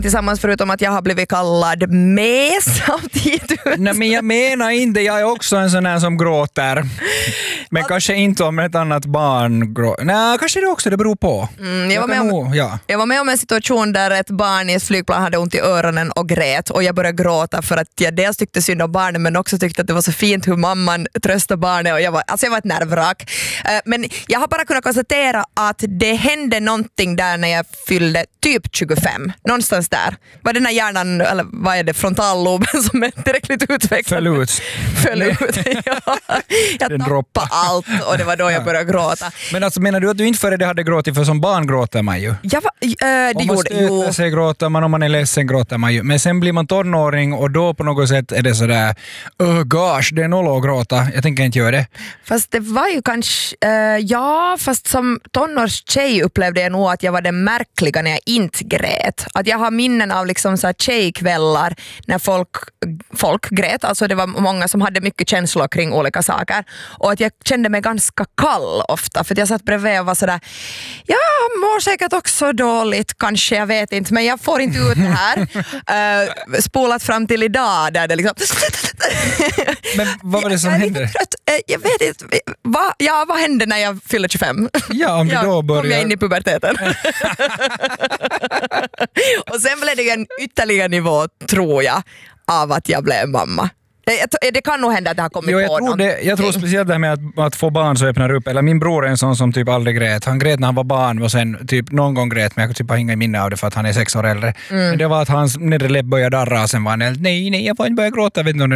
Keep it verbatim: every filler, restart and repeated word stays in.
tillsammans förutom att jag har blivit kallad mes av tiotusen. Nej, men jag menar inte, jag är också en sån här som gråter. Men kanske inte om ett annat barn gråter. Nej, kanske det också, det beror på. Mm, jag, var med om, nog, ja. jag var med om en situation där ett barn i ett flygplan hade ont i öronen och grät och jag började gråta för att jag dels tyckte synd om barnen men också tyckte att det var så fint hur mamman tröstade barnet och jag var, alltså jag var ett nervrak. Men jag har bara kunnat konstatera att det hände någonting där när jag fyllde typ tjugofem. Någonstans där. Var det när hjärnan, eller vad är det, frontalloben som är tillräckligt utvecklad? Föll ut. Föll ut, ja. Jag tappade allt och det var då jag började gråta. Men alltså menar du att du inte före det hade gråtit, för som barn gråter man ju. Jag var, äh, det om man gjorde, stöter jo. sig gråter man, om man är ledsen gråter man ju. Men sen blir man tonåring och då på något sätt är det sådär, oh gosh, det är noll att gråta. Jag tänker inte göra det. Fast det var ju kanske, äh, ja, fast som tonårstjej upplevde jag nog att jag var den märkliga när jag inte grät. Att jag har minnen av liksom så här tjejkvällar när folk, folk grät, alltså det var många som hade mycket känslor kring olika saker. Och att jag kände mig ganska kall ofta, för att jag satt bredvid och var sådär, jag mår säkert också dåligt, kanske, jag vet inte, men jag får inte ut det här. uh, spolat fram till idag där det liksom... Men vad var det som jag, hände? Jag, uh, jag vet inte, va, ja, vad hände när jag fyllde tjugofem? Ja, om du ja, då börjar... kom jag in i puberteten. Och sen blev det en ytterligare nivå, tror jag, av att jag blev mamma. Det, det kan nog hända att det har kommit jo, jag på tror det, Jag tror speciellt det här med att, att få barn så öppnar upp. Eller min bror är en sån som typ aldrig grät. Han grät när han var barn och sen typ någon gång grät, men jag typ har inga minne av det för att han är sex år äldre. Mm. Men det var att hans nedre läpp började darra och sen var han nej, nej, jag får inte börja gråta. Vet inte om